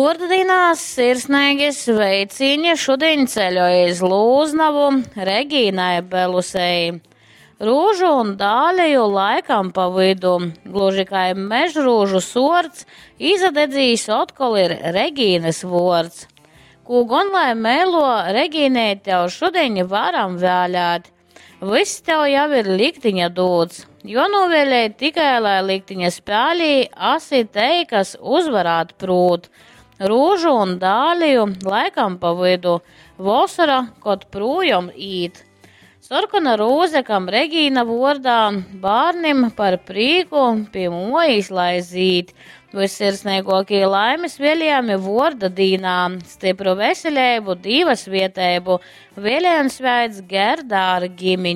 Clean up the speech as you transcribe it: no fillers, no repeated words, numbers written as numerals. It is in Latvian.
Vordinās sirsnīgi sveiciņi šodien ceļoja iz Lūznavu Regīnai Belusei. Rūžu un dāļeju laikam pa vidu, gluži kā mežrūžu sorts, izadedzījis otkal ir Regīnas vords. Kū gon lai mēlo Regīnei tev šodien varam vēlēt. Viss tev jau ir liktiņa dūts, jo novēlēja tikai, lai liktiņa spēlī asi teikas uzvarāt prūt. Rūžu un dāļu laikam pa vidu, vasara, kod prūjom īt. Sarkana rūze, kam Regīna vordā, bārnim par prīku pie mojas lai zīt. Vissirsnīgākie laimes vēlējami vorda dīnā, stipru veselību, divas vietēbu, vēlējums veids Gerdāra gimiņu.